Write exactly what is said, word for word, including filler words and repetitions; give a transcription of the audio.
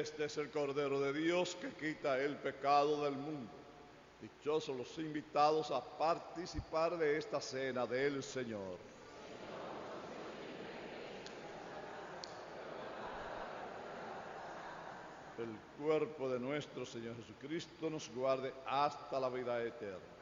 Este es el Cordero de Dios que quita el pecado del mundo. Dichosos los invitados a participar de esta cena del Señor. El cuerpo de nuestro Señor Jesucristo nos guarde hasta la vida eterna.